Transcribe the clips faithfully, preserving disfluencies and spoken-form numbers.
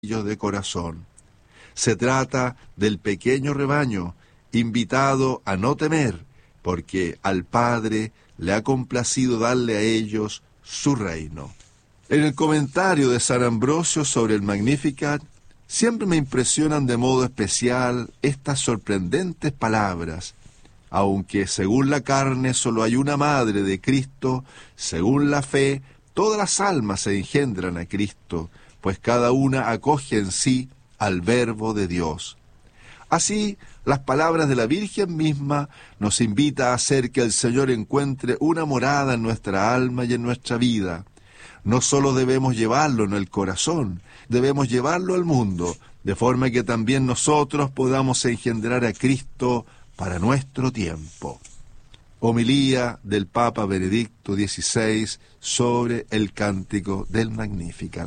de corazón. Se trata del pequeño rebaño, invitado a no temer, porque al Padre le ha complacido darle a ellos su reino. En el comentario de San Ambrosio sobre el Magnificat, siempre me impresionan de modo especial estas sorprendentes palabras. Aunque según la carne solo hay una madre de Cristo, según la fe, todas las almas se engendran a Cristo, pues cada una acoge en sí al Verbo de Dios. Así, las palabras de la Virgen misma nos invita a hacer que el Señor encuentre una morada en nuestra alma y en nuestra vida. No solo debemos llevarlo en el corazón, debemos llevarlo al mundo, de forma que también nosotros podamos engendrar a Cristo para nuestro tiempo. Homilía del Papa Benedicto dieciséis sobre el cántico del Magnificat.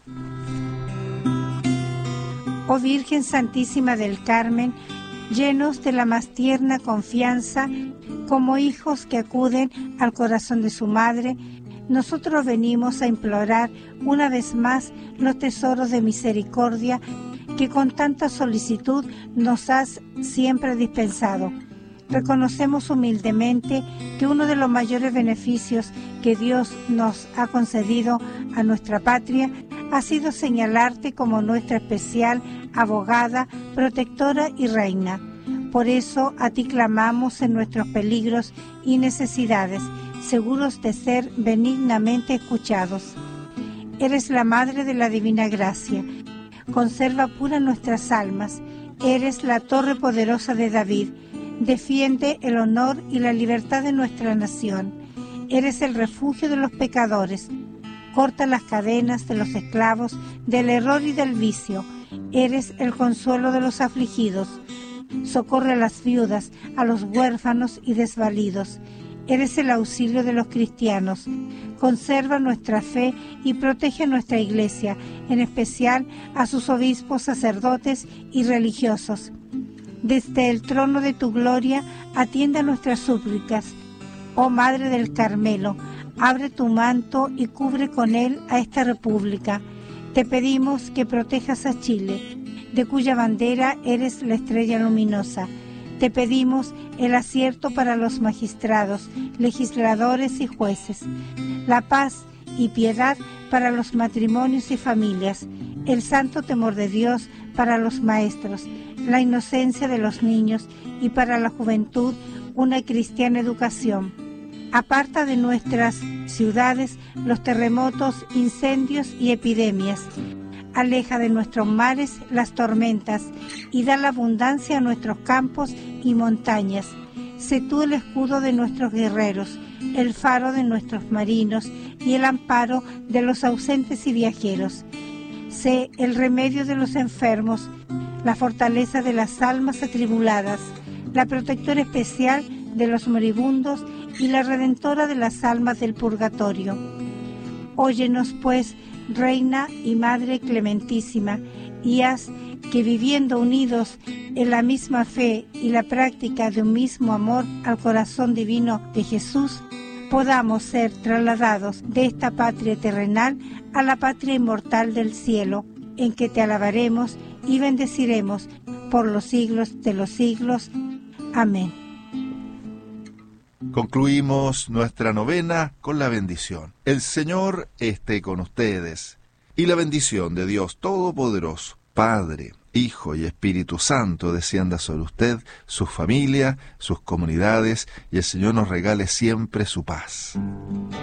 Oh Virgen Santísima del Carmen, llenos de la más tierna confianza, como hijos que acuden al corazón de su madre, nosotros venimos a implorar una vez más los tesoros de misericordia que con tanta solicitud nos has siempre dispensado. Reconocemos humildemente que uno de los mayores beneficios que Dios nos ha concedido a nuestra patria ha sido señalarte como nuestra especial abogada, protectora y reina. Por eso a ti clamamos en nuestros peligros y necesidades, seguros de ser benignamente escuchados. Eres la Madre de la Divina Gracia. Conserva puras nuestras almas. Eres la torre poderosa de David. Defiende el honor y la libertad de nuestra nación. Eres el refugio de los pecadores. Corta las cadenas de los esclavos, del error y del vicio. Eres el consuelo de los afligidos. Socorre a las viudas, a los huérfanos y desvalidos. Eres el auxilio de los cristianos. Conserva nuestra fe y protege nuestra Iglesia, en especial a sus obispos, sacerdotes y religiosos. Desde el trono de tu gloria, atiende a nuestras súplicas. Oh Madre del Carmelo, abre tu manto y cubre con él a esta república. Te pedimos que protejas a Chile, de cuya bandera eres la estrella luminosa. Te pedimos el acierto para los magistrados, legisladores y jueces, la paz y piedad para los matrimonios y familias, el santo temor de Dios para los maestros, la inocencia de los niños y para la juventud una cristiana educación. Aparta de nuestras ciudades los terremotos, incendios y epidemias. Aleja de nuestros mares las tormentas y da la abundancia a nuestros campos y montañas. Sé tú el escudo de nuestros guerreros, el faro de nuestros marinos y el amparo de los ausentes y viajeros. Sé el remedio de los enfermos, la fortaleza de las almas atribuladas, la protectora especial de los moribundos y la redentora de las almas del purgatorio. Óyenos, pues, Reina y Madre clementísima, y haz que viviendo unidos en la misma fe y la práctica de un mismo amor al corazón divino de Jesús, podamos ser trasladados de esta patria terrenal a la patria inmortal del cielo, en que te alabaremos y bendeciremos por los siglos de los siglos. Amén. Concluimos nuestra novena con la bendición. El Señor esté con ustedes, y la bendición de Dios Todopoderoso, Padre, Hijo y Espíritu Santo, descienda sobre usted, su familia, sus comunidades, y el Señor nos regale siempre su paz.